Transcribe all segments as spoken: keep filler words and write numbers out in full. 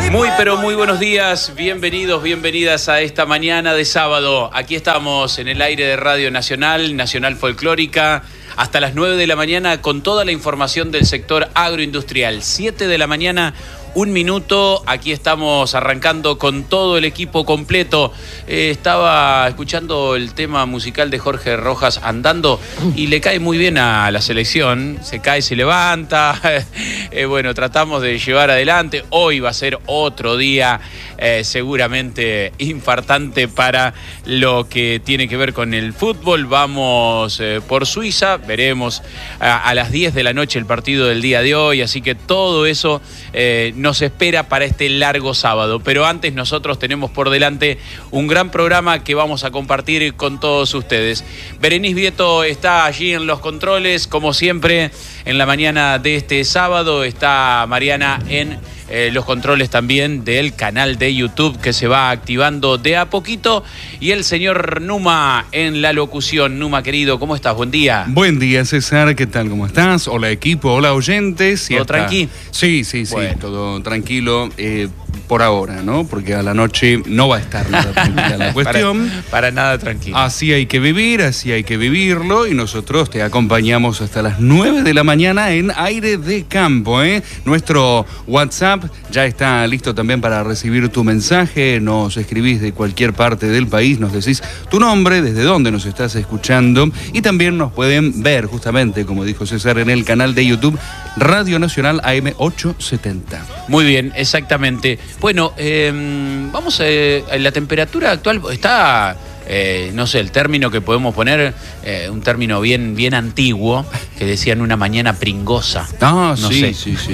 Muy pero muy buenos días, bienvenidos, bienvenidas a esta mañana de sábado. Aquí estamos en el aire de Radio Nacional, Nacional Folclórica, hasta las nueve de la mañana con toda la información del sector agroindustrial. siete de la mañana, un minuto, aquí estamos arrancando con todo el equipo completo. Eh, estaba escuchando el tema musical de Jorge Rojas, Andando, y le cae muy bien a la selección. Se cae, se levanta. eh, bueno, tratamos de llevar adelante. Hoy va a ser otro día eh, seguramente infartante para lo que tiene que ver con el fútbol. Vamos eh, por Suiza, veremos a, a las diez de la noche el partido del día de hoy, así que todo eso eh, nos espera para este largo sábado. Pero antes nosotros tenemos por delante un gran programa que vamos a compartir con todos ustedes. Berenice Vieto está allí en los controles, como siempre, en la mañana de este sábado. Está Mariana en eh, los controles también del canal de YouTube, que se va activando de a poquito. Y el señor Numa en la locución. Numa, querido, ¿cómo estás? Buen día. Buen día, César. ¿Qué tal? ¿Cómo estás? Hola, equipo. Hola, oyentes. ¿Todo hasta... tranqui? Sí, sí, sí. Bueno. Todo tranquilo. Eh, por ahora, ¿no? Porque a la noche no va a estar nada tranquila la cuestión. Para, para nada tranquilo. Así hay que vivir, así hay que vivirlo. Y nosotros te acompañamos hasta las nueve de la mañana en Aire de Campo, ¿eh? Nuestro WhatsApp ya está listo también para recibir tu mensaje. Nos escribís de cualquier parte del país, nos decís tu nombre, desde dónde nos estás escuchando. Y también nos pueden ver, justamente, como dijo César, en el canal de YouTube Radio Nacional A M ochocientos setenta. Muy bien, exactamente. Bueno, eh, vamos a... Eh, la temperatura actual está... Eh, no sé, el término que podemos poner, eh, un término bien, bien antiguo, que decían una mañana pringosa. Ah, no sí, sé. sí, sí,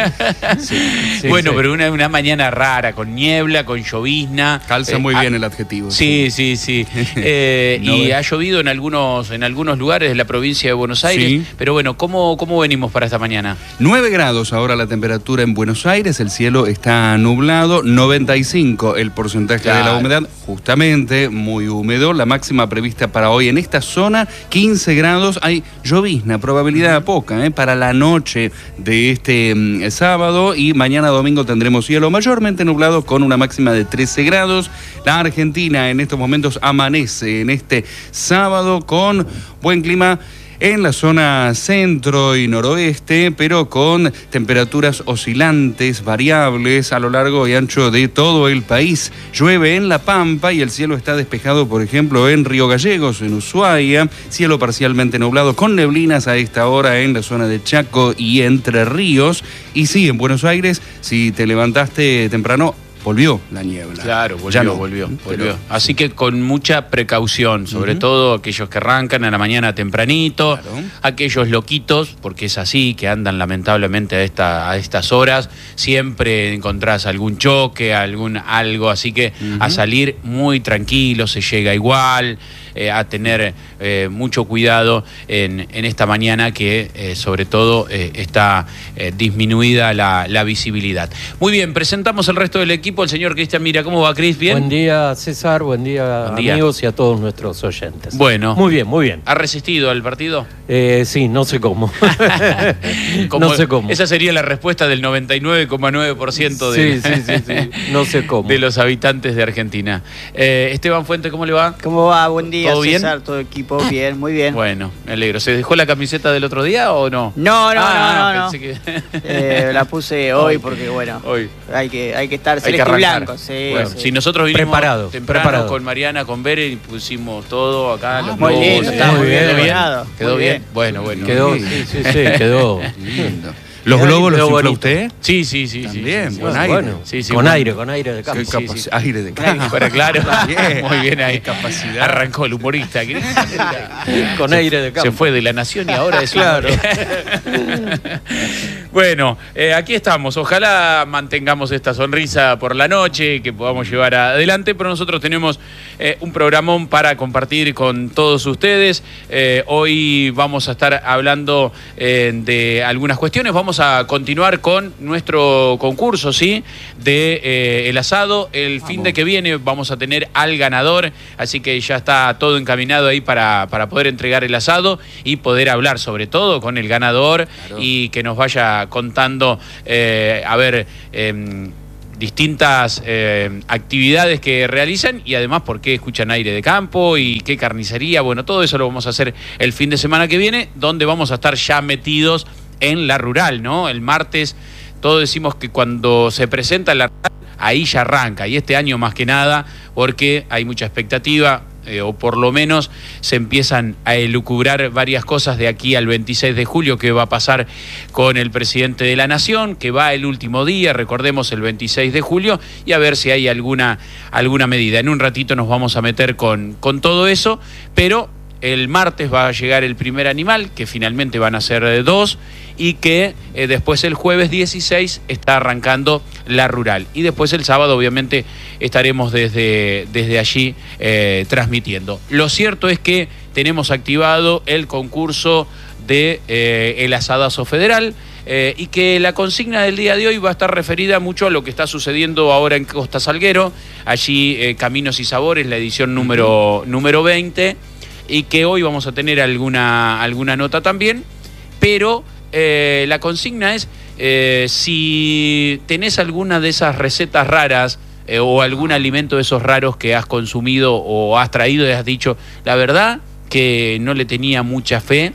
sí. sí bueno, sí. pero una, una mañana rara, con niebla, con llovizna. Calza eh, muy a... bien el adjetivo. Sí, sí, sí. Eh, no, y eh. ha llovido en algunos, en algunos lugares de la provincia de Buenos Aires. Sí. Pero bueno, ¿cómo, ¿cómo venimos para esta mañana? nueve grados ahora la temperatura en Buenos Aires, el cielo está nublado, noventa y cinco el porcentaje claro. de la humedad, justamente muy húmedo. La máxima prevista para hoy en esta zona, quince grados. Hay llovizna, probabilidad poca, ¿eh? Para la noche de este mm, sábado, y mañana domingo tendremos cielo mayormente nublado con una máxima de trece grados. La Argentina en estos momentos amanece en este sábado con buen clima en la zona centro y noroeste, pero con temperaturas oscilantes, variables a lo largo y ancho de todo el país. Llueve en La Pampa y el cielo está despejado, por ejemplo, en Río Gallegos, en Ushuaia. Cielo parcialmente nublado con neblinas a esta hora en la zona de Chaco y Entre Ríos. Y sí, en Buenos Aires, si te levantaste temprano, volvió la niebla. Claro, volvió, no, volvió, pero... volvió. Así que con mucha precaución, sobre uh-huh. todo aquellos que arrancan a la mañana tempranito, claro. aquellos loquitos, porque es así, que andan lamentablemente a, esta, a estas horas, siempre encontrás algún choque, algún algo, así que uh-huh. a salir muy tranquilo, se llega igual, eh, a tener eh, mucho cuidado en, en esta mañana que eh, sobre todo eh, está eh, disminuida la, la visibilidad. Muy bien, presentamos el resto del equipo. El señor Cristian Mira, ¿cómo va, Cris? ¿Bien? Buen día, César, buen día, buen día, amigos, y a todos nuestros oyentes. Bueno. Muy bien, muy bien. ¿Ha resistido al partido? Eh, sí, no sé cómo. no sé cómo. Esa sería la respuesta del noventa y nueve coma nueve por ciento de, sí, sí, sí, sí. No sé cómo. de los habitantes de Argentina. Eh, Esteban Fuente, ¿cómo le va? ¿Cómo va? Buen día, ¿Todo César, bien? todo equipo, bien, muy bien. Bueno, me alegro. ¿Se dejó la camiseta del otro día o no? No, no, ah, no, no. Pensé que... eh, la puse hoy porque, bueno, hoy. hay que, hay que estar hay celeste que y blanco. Sí. Bueno, sí. si nosotros vinimos preparado, temprano preparado. con Mariana, con Bere, y pusimos todo acá. Ah, los muy globos, lindo, está muy bien, ¿Quedó bien? bien. ¿Quedó Muy bien? bien. Bueno, bueno. Quedó, sí, sí, sí, quedó. Lindo. ¿Los globos los infla usted? Sí, sí, sí. También, sí, sí, buen sí. aire. Bueno, Sí, sí, con bueno. aire, con aire de campo. Sí, sí. Aire de campo. Pero claro, Bien. muy bien ahí. Qué capacidad. Arrancó el humorista. Con se, aire de campo. Se fue de La Nación y ahora es claro. Bueno, eh, aquí estamos. Ojalá mantengamos esta sonrisa por la noche, que podamos llevar adelante, pero nosotros tenemos eh, un programón para compartir con todos ustedes. Eh, hoy vamos a estar hablando eh, de algunas cuestiones. Vamos a continuar con nuestro concurso, ¿sí? De eh, el asado. El vamos. Fin de que viene vamos a tener al ganador, así que ya está todo encaminado ahí para, para poder entregar el asado y poder hablar sobre todo con el ganador, claro. Y que nos vaya contando, eh, a ver... Eh, distintas eh, actividades que realizan y además por qué escuchan Aire de Campo y qué carnicería. Bueno, todo eso lo vamos a hacer el fin de semana que viene, donde vamos a estar ya metidos en la rural, ¿no? El martes, todos decimos que cuando se presenta la rural, ahí ya arranca, y este año más que nada, porque hay mucha expectativa, eh, o por lo menos se empiezan a elucubrar varias cosas de aquí al veintiséis de julio, que va a pasar con el presidente de la Nación, que va el último día, recordemos, el veintiséis de julio, y a ver si hay alguna, alguna medida. En un ratito nos vamos a meter con, con todo eso, pero el martes va a llegar el primer animal, que finalmente van a ser eh, dos, y que eh, después el jueves dieciséis está arrancando la rural. Y después el sábado obviamente estaremos desde, desde allí eh, transmitiendo. Lo cierto es que tenemos activado el concurso de eh, el asadazo federal, eh, y que la consigna del día de hoy va a estar referida mucho a lo que está sucediendo ahora en Costa Salguero, allí eh, Caminos y Sabores, la edición número, número veinte, y que hoy vamos a tener alguna, alguna nota también, pero eh, la consigna es eh, si tenés alguna de esas recetas raras eh, o algún alimento de esos raros que has consumido o has traído y has dicho, la verdad que no le tenía mucha fe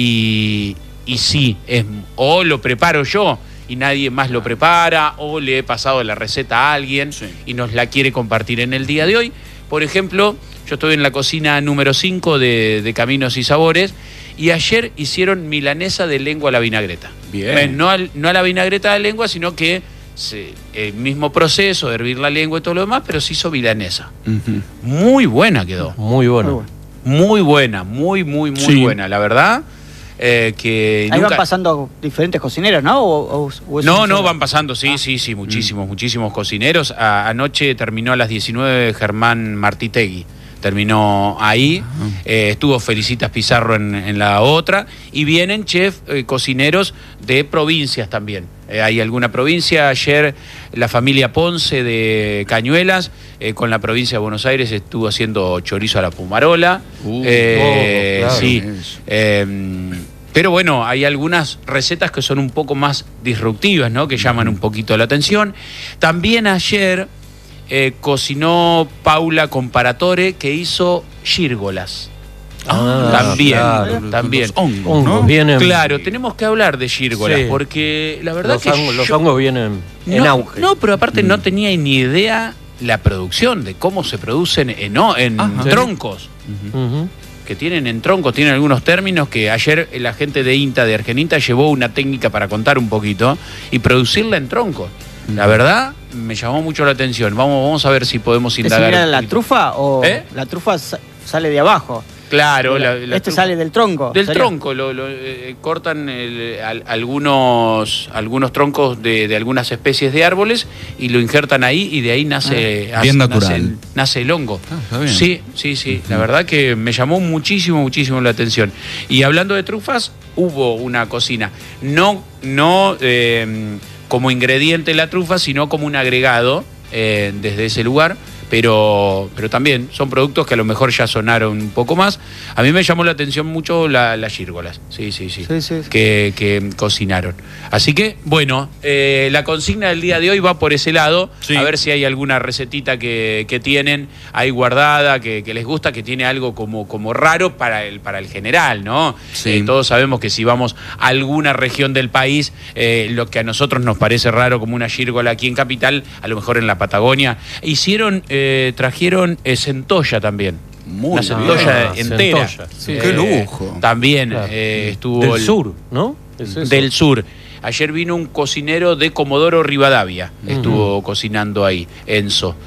y, y sí, es, o lo preparo yo y nadie más lo prepara, o le he pasado la receta a alguien sí. y nos la quiere compartir en el día de hoy. Por ejemplo, yo estoy en la cocina número cinco de, de Caminos y Sabores, y ayer hicieron milanesa de lengua a la vinagreta. Bien. Eh, no, al, no a la vinagreta de lengua, sino que se, el mismo proceso de hervir la lengua y todo lo demás, pero se hizo milanesa. Uh-huh. Muy buena quedó. Muy buena. Muy buena, muy, muy, muy sí. buena, la verdad. Eh, que Ahí nunca... van pasando diferentes cocineros, ¿no? ¿O, o, o no, no, van pasando, sí, ah. sí, sí, muchísimos, mm. muchísimos cocineros. A, anoche terminó a las diecinueve Germán Martitegui. Terminó ahí, uh-huh. eh, estuvo Felicitas Pizarro en, en la otra, y vienen chef, eh, cocineros de provincias también. Eh, hay alguna provincia, ayer la familia Ponce de Cañuelas, eh, con la provincia de Buenos Aires, estuvo haciendo chorizo a la pumarola. Uh, eh, oh, claro, sí, eh, pero bueno, hay algunas recetas que son un poco más disruptivas, ¿no? Que llaman un poquito la atención. También ayer... Eh, cocinó Paula Comparatore, que hizo gírgolas. Ah, también, claro, también. Los hongos, ¿no? Vienen... Claro, tenemos que hablar de gírgolas, sí. porque la verdad los que hongos, yo... los hongos vienen no, en auge. No, pero aparte mm. no tenía ni idea la producción, de cómo se producen en, en troncos. Uh-huh. Uh-huh. Que tienen en troncos, tienen algunos términos que ayer la gente de INTA, de Argeninta, llevó una técnica para contar un poquito y producirla en troncos. La verdad, me llamó mucho la atención. Vamos, vamos a ver si podemos indagar. ¿Es la trufa o ¿Eh? la trufa sale de abajo? Claro. La, la este trufa. Sale del tronco. Del ¿sería? Tronco. Lo, lo, eh, cortan el, al, algunos, algunos troncos de, de algunas especies de árboles y lo injertan ahí y de ahí nace, ah, bien nace, natural. Nace, nace el hongo. Ah, está bien. Sí, sí, sí. Uh-huh. La verdad que me llamó muchísimo, muchísimo la atención. Y hablando de trufas, hubo una cocina. No, no... Eh, como ingrediente la trufa, sino como un agregado eh, desde ese lugar, pero, pero también son productos que a lo mejor ya sonaron un poco más. A mí me llamó la atención mucho la, las gírgolas, sí, sí, sí, sí, sí, sí. Que, que cocinaron. Así que, bueno, eh, la consigna del día de hoy va por ese lado, sí. A ver si hay alguna recetita que, que tienen ahí guardada, que, que les gusta, que tiene algo como, como raro para el, para el general, ¿no? Sí. Eh, todos sabemos que si vamos a alguna región del país, eh, lo que a nosotros nos parece raro como una gírgola aquí en Capital, a lo mejor en la Patagonia, hicieron... Eh, trajeron eh, centolla también. Muy una centolla ah, entera. Centolla. Sí. Eh, ¡qué lujo! También claro. eh, estuvo... Del el, sur, ¿no? ¿Es eso? Del sur. Ayer vino un cocinero de Comodoro Rivadavia. Uh-huh. Estuvo cocinando ahí, Enzo.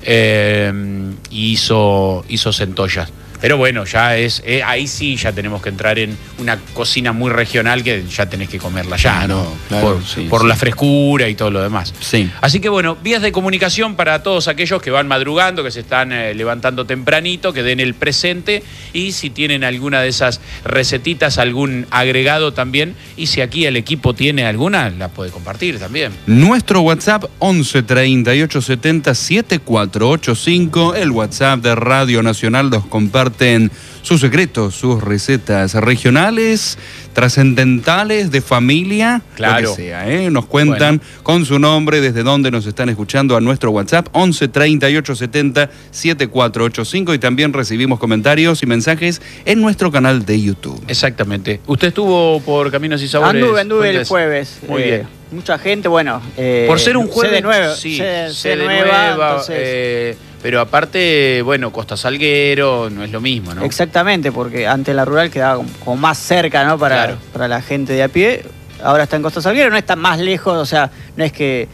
Eh, y hizo, hizo centollas. Pero bueno, ya es eh, ahí sí ya tenemos que entrar en una cocina muy regional que ya tenés que comerla ya, ¿no? Claro, por sí, por sí. la frescura y todo lo demás. Sí. Así que bueno, vías de comunicación para todos aquellos que van madrugando, que se están eh, levantando tempranito, que den el presente, y si tienen alguna de esas recetitas, algún agregado también, y si aquí el equipo tiene alguna, la puede compartir también. Nuestro WhatsApp once treinta y ocho setenta setenta y cuatro ochenta y cinco, el WhatsApp de Radio Nacional nos comparte comparten sus secretos, sus recetas regionales, trascendentales, de familia, claro. lo que sea, ¿eh? Nos cuentan bueno. con su nombre, desde dónde nos están escuchando a nuestro WhatsApp, once treinta y ocho setenta setenta y cuatro ochenta y cinco, y también recibimos comentarios y mensajes en nuestro canal de YouTube. Exactamente. ¿Usted estuvo por Caminos y Sabores? Anduve, anduve el jueves. Muy eh, bien. Mucha gente, bueno... Eh, por ser un jueves... Sede nueva. Sí, sede, sede nueva, nueva entonces... eh, pero aparte, bueno, Costa Salguero no es lo mismo, ¿no? Exactamente, porque antes la rural quedaba como, como más cerca, ¿no? Para, claro. para la gente de a pie. Ahora está en Costa Salguero, no está más lejos, o sea, no es que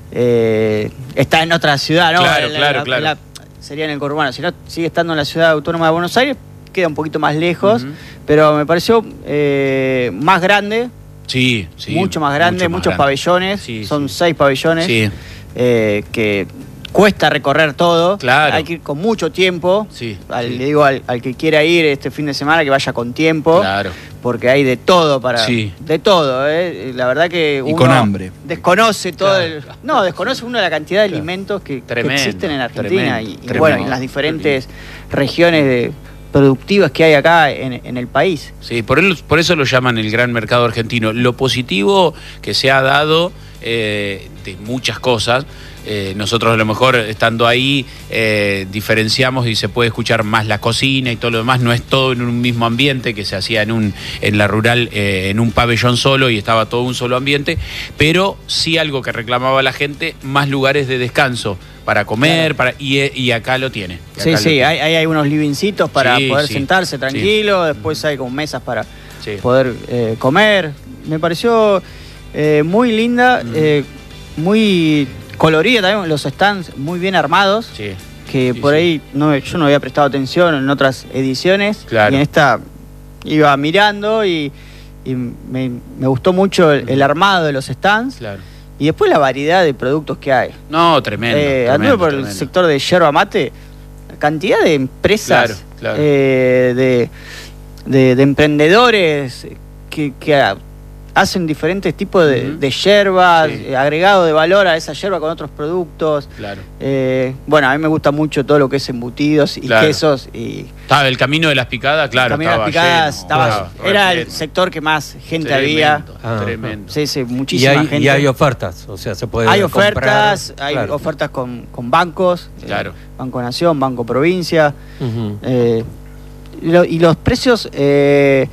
eh, está en otra ciudad, ¿no? Claro, la, claro, la, claro. La, sería en el conurbano, si no, sigue estando en la ciudad autónoma de Buenos Aires, queda un poquito más lejos, uh-huh. pero me pareció eh, más grande. Sí, sí. Mucho más grande, mucho más muchos grande. pabellones, sí, son sí. seis pabellones, sí. eh, que cuesta recorrer todo, claro. hay que ir con mucho tiempo, sí, al, sí. le digo al, al que quiera ir este fin de semana que vaya con tiempo, claro. porque hay de todo para, sí. de todo, ¿eh? La verdad que uno y con hambre. desconoce todo, claro. el, no, desconoce uno la cantidad de claro. alimentos que, tremendo, que existen en Argentina tremendo, y, y tremendo, bueno, en las diferentes regiones de productivas que hay acá en, en el país. Sí, por, el, por eso lo llaman el gran mercado argentino. Lo positivo que se ha dado eh, de muchas cosas, eh, nosotros a lo mejor estando ahí eh, diferenciamos y se puede escuchar más la cocina y todo lo demás, no es todo en un mismo ambiente que se hacía en un en la rural, eh, en un pabellón solo y estaba todo un solo ambiente, pero sí algo que reclamaba la gente, más lugares de descanso para comer, claro. para y, y acá lo tiene. Acá sí, lo sí, tiene. hay, hay unos livingcitos para sí, poder sí, sentarse tranquilo, sí. Después hay como mesas para sí. poder eh, comer. Me pareció eh, muy linda, mm. eh, muy colorida también, los stands muy bien armados, sí. que sí, por sí. ahí no, yo no había prestado atención en otras ediciones, claro. y en esta iba mirando y, y me, me gustó mucho el, el armado de los stands. Claro. Y después la variedad de productos que hay. No, tremendo. Eh, tremendo anduve por tremendo. el sector de yerba mate, cantidad de empresas, claro, claro. Eh, de, de, de emprendedores que, que hacen diferentes tipos de, uh-huh. de yerbas, sí. eh, agregado de valor a esa yerba con otros productos. Claro. Eh, bueno, a mí me gusta mucho todo lo que es embutidos y claro. quesos. Y estaba el camino de las picadas, claro. El camino de las picadas estaba, estaba, estaba era repleto. El sector que más gente tremendo, había. Ah, tremendo. Sí, sí, muchísima y hay, gente. Y hay ofertas, o sea, se puede Hay ofertas, comprar, hay claro. ofertas con, con bancos, claro. eh, Banco Nación, Banco Provincia. Uh-huh. eh, y, lo, y los precios eh,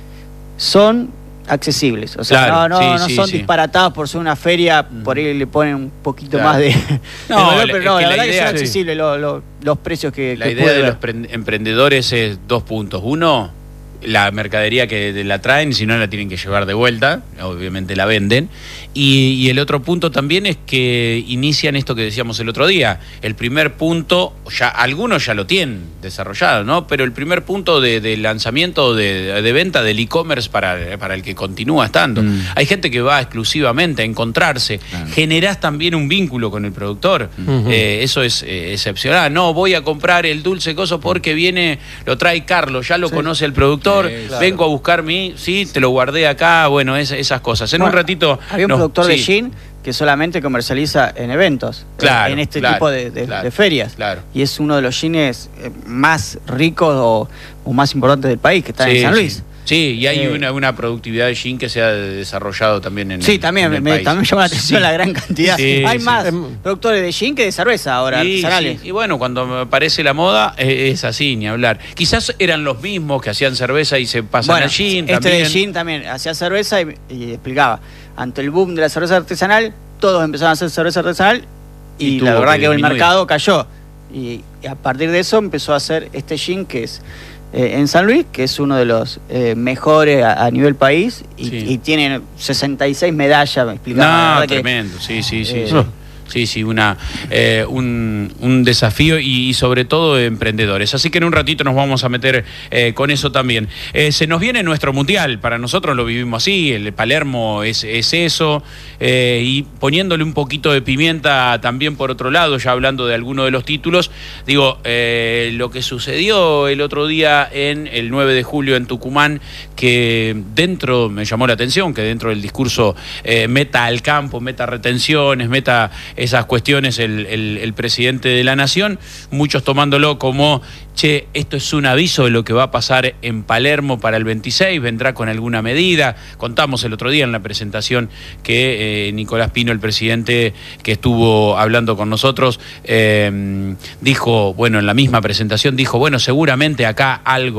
son accesibles, o sea, claro, no, no, sí, no sí, son sí. disparatados por ser una feria, mm. por ahí le ponen un poquito claro. más de, no, de valor, pero no, la, la verdad idea, que son accesibles sí. los, los, los precios que La que idea de ver. Los emprendedores es dos puntos. Uno, la mercadería que la traen, si no la tienen que llevar de vuelta, obviamente la venden. Y, y el otro punto también es que inician esto que decíamos el otro día. El primer punto, ya algunos ya lo tienen desarrollado, ¿no? Pero el primer punto de, de lanzamiento de, de venta del e-commerce para, para el que continúa estando. Mm. Hay gente que va exclusivamente a encontrarse. Claro. Generás también un vínculo con el productor. Uh-huh. Eh, eso es eh, excepcional. No, voy a comprar el dulce coso porque viene, lo trae Carlos, ya lo sí. conoce el productor. Sí, claro. Vengo a buscar mi, sí, te lo guardé acá, bueno, es, esas cosas. En bueno, un ratito... Había un no, productor sí. de gin que solamente comercializa en eventos, claro, en este claro, tipo de, de, claro, de ferias. Claro. Y es uno de los gines más ricos o, o más importantes del país, que está sí, en San Luis. Sí. Sí, y hay eh, una, una productividad de gin que se ha desarrollado también en Sí, el, también, en el me, país. también llama la atención sí. la gran cantidad. Sí, hay sí. más productores de gin que de cerveza ahora, sí, artesanales. Sí. Y bueno, cuando aparece la moda, eh, es así, ni hablar. Quizás eran los mismos que hacían cerveza y se pasan bueno, al gin este también. de gin también hacía cerveza y, y explicaba. Ante el boom de la cerveza artesanal, todos empezaron a hacer cerveza artesanal y, y la verdad que, que el mercado cayó. Y, y a partir de eso empezó a hacer este gin que es... Eh, en San Luis, que es uno de los eh, mejores a, a nivel país y, sí. y tiene sesenta y seis medallas, me explicaba. No, tremendo, que, sí, sí, sí. Eh, sí. Sí, sí, una, eh, un, un desafío y, y sobre todo emprendedores. Así que en un ratito nos vamos a meter eh, con eso también. Eh, se nos viene nuestro mundial, para nosotros lo vivimos así, el Palermo es, es eso, eh, y poniéndole un poquito de pimienta también por otro lado, ya hablando de alguno de los títulos, digo, eh, lo que sucedió el otro día en el nueve de julio en Tucumán, que dentro, me llamó la atención, que dentro del discurso eh, meta al campo, meta retenciones, meta... esas cuestiones el, el, el presidente de la Nación, muchos tomándolo como, che, esto es un aviso de lo que va a pasar en Palermo para el veintiséis, vendrá con alguna medida. Contamos el otro día en la presentación que eh, Nicolás Pino, el presidente que estuvo hablando con nosotros, eh, dijo, bueno, en la misma presentación dijo, bueno, seguramente acá algo